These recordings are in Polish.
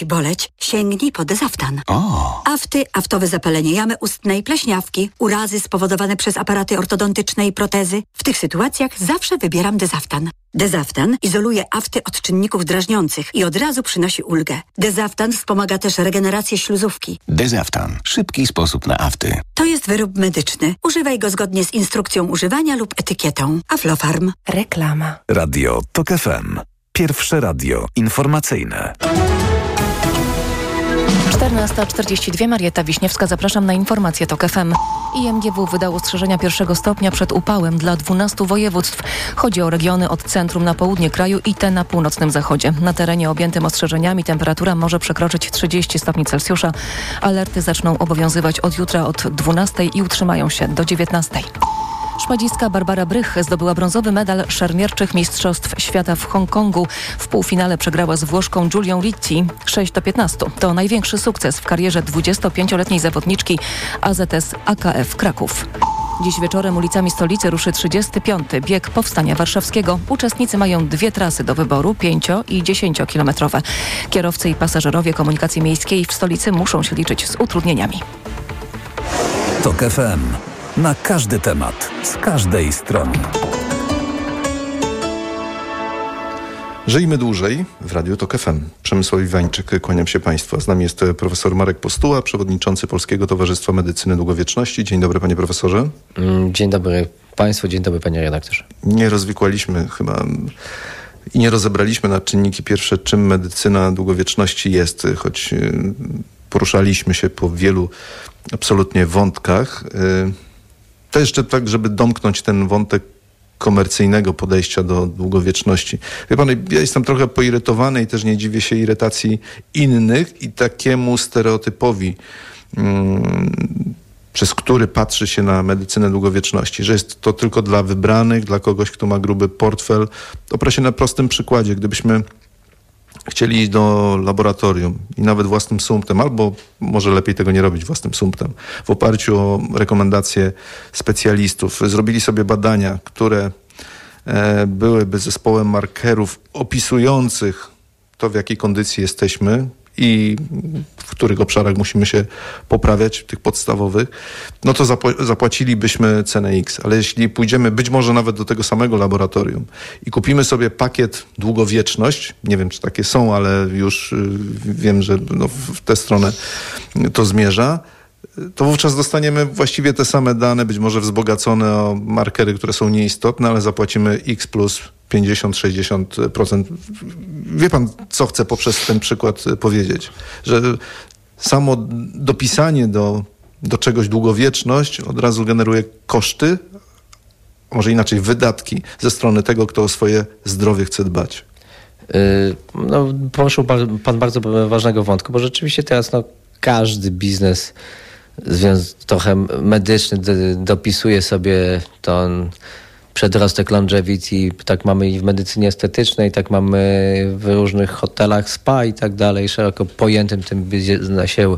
boleć, sięgnij po Dezaftan. O! Afty, aftowe zapalenie jamy ustnej, pleśniawki, urazy spowodowane przez aparaty ortodontyczne i protezy. W tych sytuacjach zawsze wybieram Dezaftan. Dezaftan izoluje afty od czynników drażniących i od razu przynosi ulgę. Dezaftan wspomaga też regenerację śluzówki. Dezaftan. Szybki sposób na afty. To jest wyrób medyczny. Używaj go zgodnie z instrukcją używania lub etykietą. Aflofarm. Reklama. Radio TOK FM. Pierwsze radio informacyjne. 14:42, Marieta Wiśniewska, zapraszam na informacje TOK FM. IMGW wydało ostrzeżenia pierwszego stopnia przed upałem dla 12 województw. Chodzi o regiony od centrum na południe kraju i te na północnym zachodzie. Na terenie objętym ostrzeżeniami temperatura może przekroczyć 30 stopni Celsjusza. Alerty zaczną obowiązywać od jutra od 12 i utrzymają się do 19. Szpadzistka Barbara Brych zdobyła brązowy medal szermierczych Mistrzostw Świata w Hongkongu. W półfinale przegrała z Włoszką Giulią Ricci 6-15. To największy sukces w karierze 25-letniej zawodniczki AZS AKF Kraków. Dziś wieczorem ulicami stolicy ruszy 35. bieg Powstania Warszawskiego. Uczestnicy mają 2 trasy do wyboru, 5- i 10-kilometrowe. Kierowcy i pasażerowie komunikacji miejskiej w stolicy muszą się liczyć z utrudnieniami. TOK FM. Na każdy temat, z każdej strony. Żyjmy dłużej w Radiu TOK FM. Przemysław Iwańczyk, kłaniam się Państwu. Z nami jest profesor Marek Postuła, przewodniczący Polskiego Towarzystwa Medycyny Długowieczności. Dzień dobry, panie profesorze. Dzień dobry Państwu, dzień dobry panie redaktorze. Nie rozwikłaliśmy chyba i nie rozebraliśmy na czynniki pierwsze, czym medycyna długowieczności jest, choć poruszaliśmy się po wielu absolutnie wątkach. To jeszcze tak, żeby domknąć ten wątek komercyjnego podejścia do długowieczności. Wie pan, ja jestem trochę poirytowany i też nie dziwię się irytacji innych i takiemu stereotypowi, przez który patrzy się na medycynę długowieczności, że jest to tylko dla wybranych, dla kogoś, kto ma gruby portfel. Oprę się na prostym przykładzie. Gdybyśmy chcieli iść do laboratorium i nawet własnym sumptem, albo może lepiej tego nie robić własnym sumptem, w oparciu o rekomendacje specjalistów, zrobili sobie badania, które byłyby zespołem markerów opisujących to, w jakiej kondycji jesteśmy i w których obszarach musimy się poprawiać, tych podstawowych, no to zapłacilibyśmy cenę X. Ale jeśli pójdziemy być może nawet do tego samego laboratorium i kupimy sobie pakiet długowieczność, nie wiem, czy takie są, ale już wiem, że w tę stronę to zmierza, to wówczas dostaniemy właściwie te same dane, być może wzbogacone o markery, które są nieistotne, ale zapłacimy X plus 50-60%. Wie pan, co chcę poprzez ten przykład powiedzieć? Że samo dopisanie do czegoś długowieczność od razu generuje koszty, a może inaczej wydatki ze strony tego, kto o swoje zdrowie chce dbać. Poruszył pan bardzo ważnego wątku, bo rzeczywiście teraz każdy biznes trochę medyczny dopisuje sobie ten przedrostek longevity. Tak mamy i w medycynie estetycznej, tak mamy w różnych hotelach spa i tak dalej, szeroko pojętym tym biznesie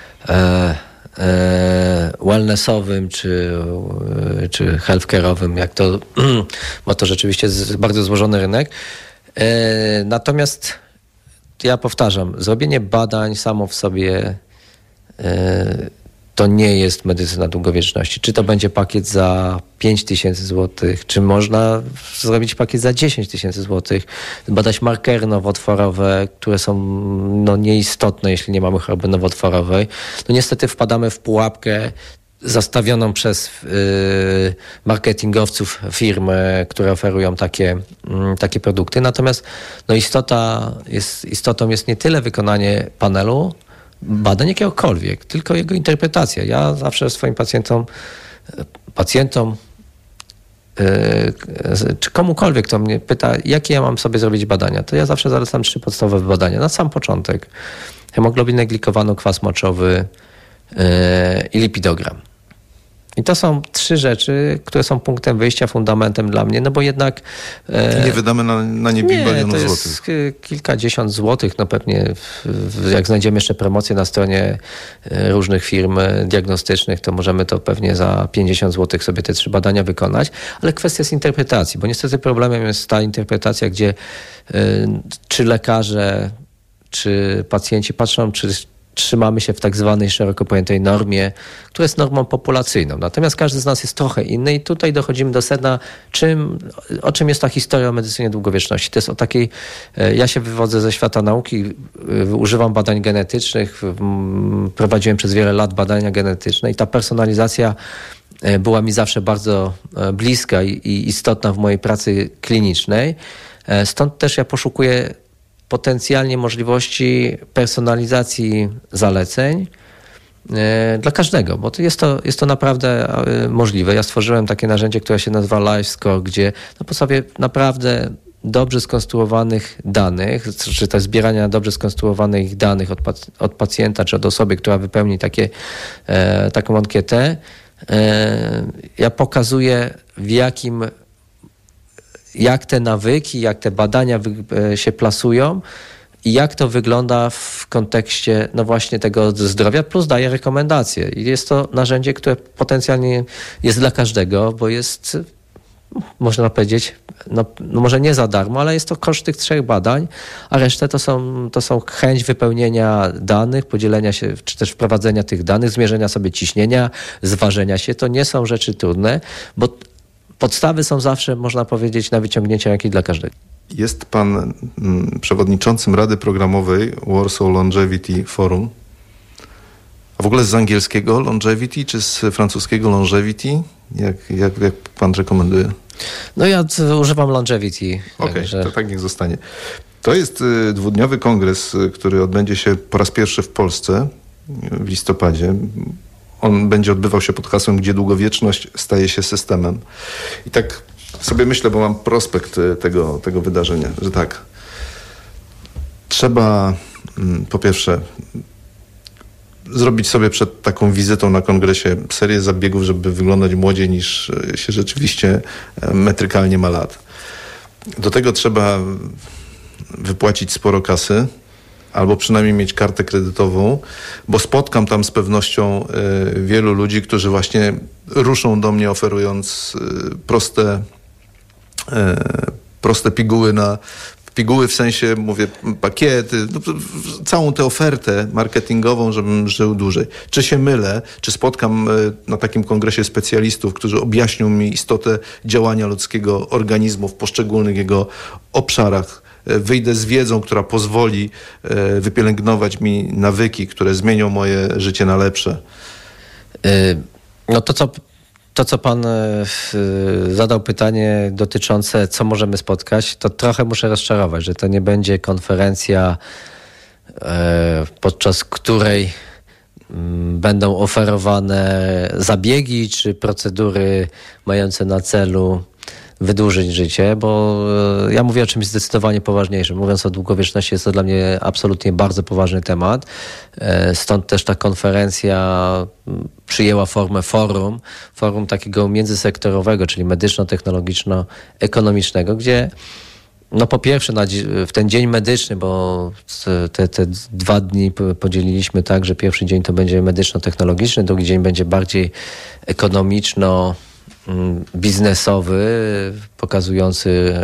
wellnessowym czy healthcare'owym, jak to, bo to rzeczywiście jest bardzo złożony rynek. Natomiast ja powtarzam, zrobienie badań samo w sobie to nie jest medycyna długowieczności. Czy to będzie pakiet za 5 000 złotych, czy można zrobić pakiet za 10 000 złotych, badać markery nowotworowe, które są nieistotne, jeśli nie mamy choroby nowotworowej. Niestety wpadamy w pułapkę zastawioną przez marketingowców firm, które oferują takie produkty. Natomiast istotą jest nie tyle wykonanie panelu badań jakiegokolwiek, tylko jego interpretacja. Ja zawsze swoim pacjentom czy komukolwiek, kto mnie pyta, jakie ja mam sobie zrobić badania, to ja zawsze zalecam 3 podstawowe badania. Na sam początek hemoglobinę glikowaną, kwas moczowy i lipidogram. I to są 3 rzeczy, które są punktem wyjścia, fundamentem dla mnie, bo jednak... Nie wydamy na nie bilionów złotych. To jest kilkadziesiąt złotych, pewnie jak znajdziemy jeszcze promocję na stronie różnych firm diagnostycznych, to możemy to pewnie za 50 złotych sobie te 3 badania wykonać, ale kwestia jest interpretacji, bo niestety problemem jest ta interpretacja, gdzie czy lekarze, czy pacjenci patrzą, czy trzymamy się w tak zwanej szeroko pojętej normie, która jest normą populacyjną. Natomiast każdy z nas jest trochę inny i tutaj dochodzimy do sedna, o czym jest ta historia o medycynie długowieczności. To jest o takiej, ja się wywodzę ze świata nauki, używam badań genetycznych, prowadziłem przez wiele lat badania genetyczne i ta personalizacja była mi zawsze bardzo bliska i istotna w mojej pracy klinicznej. Stąd też ja poszukuję potencjalnie możliwości personalizacji zaleceń dla każdego, bo jest to naprawdę możliwe. Ja stworzyłem takie narzędzie, które się nazywa LifeScore, gdzie na podstawie naprawdę dobrze skonstruowanych danych, czy też zbierania dobrze skonstruowanych danych od pacjenta, czy od osoby, która wypełni taką ankietę, ja pokazuję jak te nawyki, jak te badania się plasują i jak to wygląda w kontekście no właśnie tego zdrowia, plus daje rekomendacje. I jest to narzędzie, które potencjalnie jest dla każdego, bo jest, można powiedzieć, no może nie za darmo, ale jest to koszt tych 3 badań, a resztę to są chęć wypełnienia danych, podzielenia się, czy też wprowadzenia tych danych, zmierzenia sobie ciśnienia, zważenia się. To nie są rzeczy trudne, bo podstawy są zawsze, można powiedzieć, na wyciągnięcie ręki dla każdego. Jest pan przewodniczącym Rady Programowej Warsaw Longevity Forum. A w ogóle z angielskiego longevity czy z francuskiego longevity? Jak pan rekomenduje? No ja używam longevity. Okej, to tak niech zostanie. To jest 2-dniowy kongres, który odbędzie się po raz pierwszy w Polsce w listopadzie. On będzie odbywał się pod hasłem, gdzie długowieczność staje się systemem. I tak sobie myślę, bo mam prospekt tego wydarzenia, że tak, trzeba po pierwsze zrobić sobie przed taką wizytą na kongresie serię zabiegów, żeby wyglądać młodziej niż się rzeczywiście metrykalnie ma lat. Do tego trzeba wypłacić sporo kasy, albo przynajmniej mieć kartę kredytową, bo spotkam tam z pewnością wielu ludzi, którzy właśnie ruszą do mnie, oferując proste piguły w sensie, mówię, pakiety, całą tę ofertę marketingową, żebym żył dłużej. Czy się mylę, czy spotkam na takim kongresie specjalistów, którzy objaśnią mi istotę działania ludzkiego organizmu w poszczególnych jego obszarach, wyjdę z wiedzą, która pozwoli wypielęgnować mi nawyki, które zmienią moje życie na lepsze. No to, co pan zadał pytanie dotyczące, co możemy spotkać, to trochę muszę rozczarować, że to nie będzie konferencja, podczas której będą oferowane zabiegi czy procedury mające na celu wydłużyć życie, bo ja mówię o czymś zdecydowanie poważniejszym. Mówiąc o długowieczności, jest to dla mnie absolutnie bardzo poważny temat. Stąd też ta konferencja przyjęła formę forum takiego międzysektorowego, czyli medyczno-technologiczno-ekonomicznego, gdzie no po pierwsze w ten dzień medyczny, bo te 2 dni podzieliliśmy tak, że pierwszy dzień to będzie medyczno-technologiczny, drugi dzień będzie bardziej ekonomiczno-biznesowy, pokazujący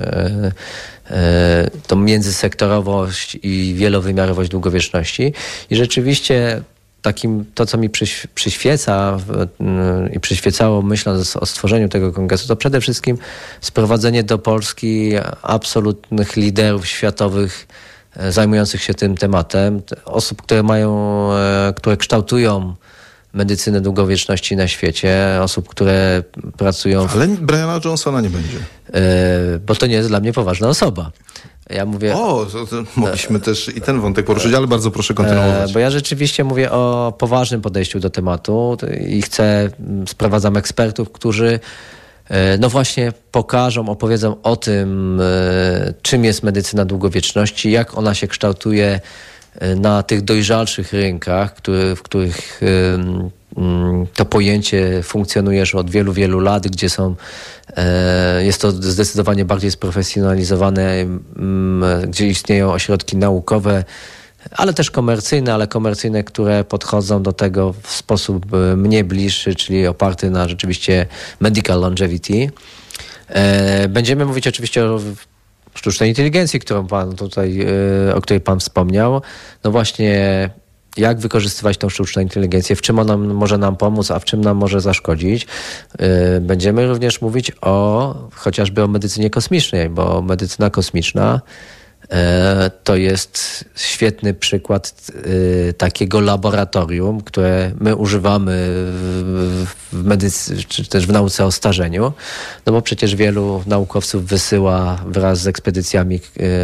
tą międzysektorowość i wielowymiarowość długowieczności. I rzeczywiście to, co mi przyświeca i przyświecało, myśląc o stworzeniu tego kongresu, to przede wszystkim sprowadzenie do Polski absolutnych liderów światowych zajmujących się tym tematem. Osób, które kształtują medycynę długowieczności na świecie, osób, które pracują... Ale Briana Johnsona nie będzie. Bo to nie jest dla mnie poważna osoba. Ja mówię... mogliśmy też i ten wątek poruszyć, ale bardzo proszę kontynuować. Bo ja rzeczywiście mówię o poważnym podejściu do tematu i sprowadzam ekspertów, którzy no właśnie opowiedzą o tym, czym jest medycyna długowieczności, jak ona się kształtuje na tych dojrzalszych rynkach, w których to pojęcie funkcjonuje już od wielu, wielu lat, gdzie jest to zdecydowanie bardziej sprofesjonalizowane, gdzie istnieją ośrodki naukowe, ale też komercyjne, które podchodzą do tego w sposób mnie bliższy, czyli oparty na rzeczywiście medical longevity. Będziemy mówić oczywiście sztucznej inteligencji, o której pan wspomniał. No właśnie, jak wykorzystywać tą sztuczną inteligencję, w czym ona może nam pomóc, a w czym nam może zaszkodzić. Będziemy również mówić chociażby o medycynie kosmicznej, bo medycyna kosmiczna to jest świetny przykład takiego laboratorium, które my używamy w medycynie, czy też w nauce o starzeniu, no bo przecież wielu naukowców wysyła wraz z ekspedycjami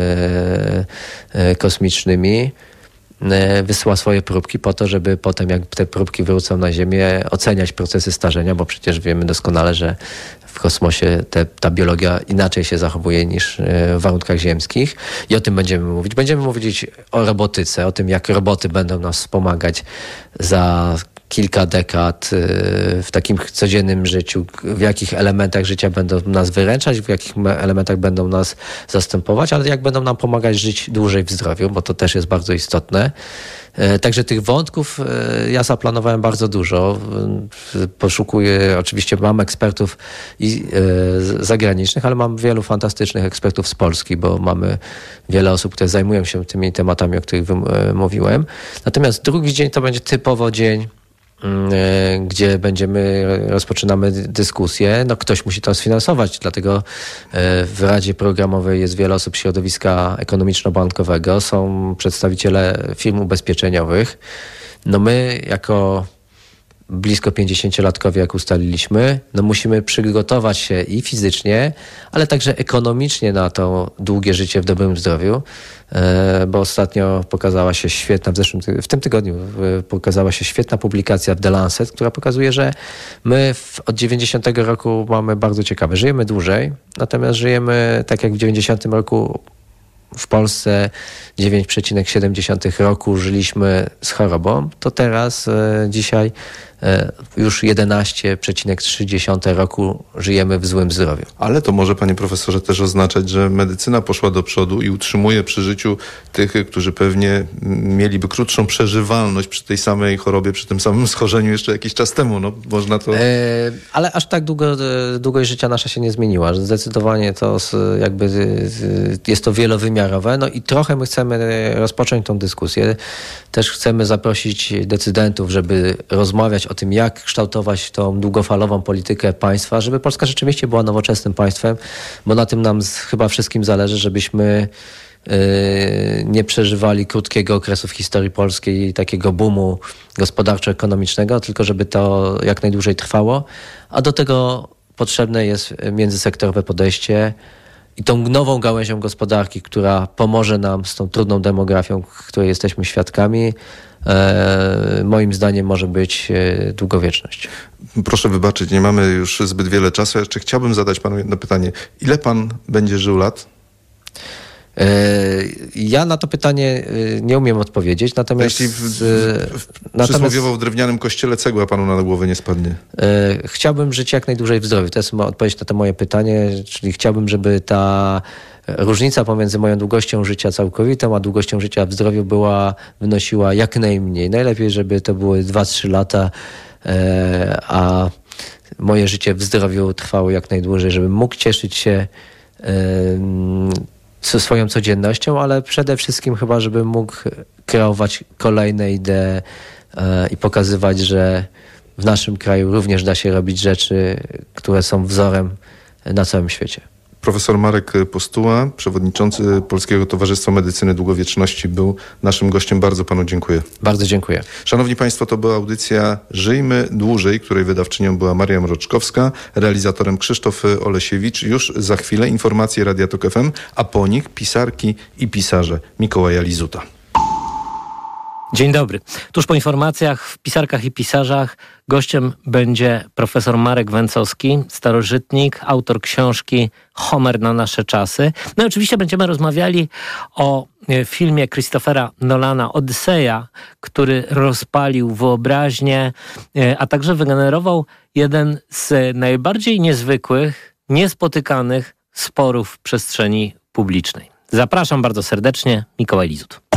kosmicznymi, wysyła swoje próbki po to, żeby potem, jak te próbki wrócą na Ziemię, oceniać procesy starzenia, bo przecież wiemy doskonale, że w kosmosie ta biologia inaczej się zachowuje niż w warunkach ziemskich. I o tym będziemy mówić. Będziemy mówić o robotyce, o tym, jak roboty będą nas wspomagać za kilka dekad w takim codziennym życiu, w jakich elementach życia będą nas wyręczać, w jakich elementach będą nas zastępować, ale jak będą nam pomagać żyć dłużej w zdrowiu, bo to też jest bardzo istotne. Także tych wątków ja zaplanowałem bardzo dużo. Poszukuję, oczywiście mam ekspertów zagranicznych, ale mam wielu fantastycznych ekspertów z Polski, bo mamy wiele osób, które zajmują się tymi tematami, o których mówiłem. Natomiast drugi dzień to będzie typowo dzień, gdzie rozpoczynamy dyskusję. No ktoś musi to sfinansować, dlatego w Radzie Programowej jest wiele osób z środowiska ekonomiczno-bankowego, są przedstawiciele firm ubezpieczeniowych. No my jako blisko 50-latkowie, jak ustaliliśmy, no musimy przygotować się i fizycznie, ale także ekonomicznie na to długie życie w dobrym zdrowiu, bo ostatnio pokazała się w tym tygodniu pokazała się świetna publikacja w The Lancet, która pokazuje, że my od 90 roku mamy bardzo ciekawe. Żyjemy dłużej, natomiast żyjemy tak jak w 90 roku w Polsce 9,7 roku żyliśmy z chorobą, to teraz dzisiaj już 11,3 roku żyjemy w złym zdrowiu. Ale to może, panie profesorze, też oznaczać, że medycyna poszła do przodu i utrzymuje przy życiu tych, którzy pewnie mieliby krótszą przeżywalność przy tej samej chorobie, przy tym samym schorzeniu jeszcze jakiś czas temu. No, można to... Ale aż tak długość życia nasza się nie zmieniła. Zdecydowanie to jest to wielowymiarowe. No i trochę my chcemy rozpocząć tą dyskusję. Też chcemy zaprosić decydentów, żeby rozmawiać o tym, jak kształtować tą długofalową politykę państwa, żeby Polska rzeczywiście była nowoczesnym państwem, bo na tym nam chyba wszystkim zależy, żebyśmy nie przeżywali krótkiego okresu w historii polskiej, takiego boomu gospodarczo-ekonomicznego, tylko żeby to jak najdłużej trwało, a do tego potrzebne jest międzysektorowe podejście i tą nową gałęzią gospodarki, która pomoże nam z tą trudną demografią, której jesteśmy świadkami, moim zdaniem może być długowieczność. Proszę wybaczyć, nie mamy już zbyt wiele czasu. Jeszcze chciałbym zadać panu jedno pytanie. Ile pan będzie żył lat? Ja na to pytanie nie umiem odpowiedzieć, natomiast... Jeśli przysłowiowo w drewnianym kościele cegła panu na głowę nie spadnie. Chciałbym żyć jak najdłużej w zdrowiu. To jest odpowiedź na to moje pytanie, czyli chciałbym, żeby ta różnica pomiędzy moją długością życia całkowitą, a długością życia w zdrowiu wynosiła jak najmniej. Najlepiej, żeby to były 2-3 lata, a moje życie w zdrowiu trwało jak najdłużej, żebym mógł cieszyć się swoją codziennością, ale przede wszystkim chyba, żebym mógł kreować kolejne idee i pokazywać, że w naszym kraju również da się robić rzeczy, które są wzorem na całym świecie. Profesor Marek Postuła, przewodniczący Polskiego Towarzystwa Medycyny Długowieczności, był naszym gościem. Bardzo panu dziękuję. Bardzo dziękuję. Szanowni państwo, to była audycja Żyjmy Dłużej, której wydawczynią była Maria Mroczkowska, realizatorem Krzysztof Olesiewicz. Już za chwilę informacje Radia Tok FM, a po nich pisarki i pisarze Mikołaja Lizuta. Dzień dobry. Tuż po informacjach w Pisarkach i Pisarzach gościem będzie profesor Marek Węcowski, starożytnik, autor książki Homer na nasze czasy. No i oczywiście będziemy rozmawiali o filmie Christophera Nolana Odyseja, który rozpalił wyobraźnię, a także wygenerował jeden z najbardziej niezwykłych, niespotykanych sporów w przestrzeni publicznej. Zapraszam bardzo serdecznie, Mikołaj Lizut.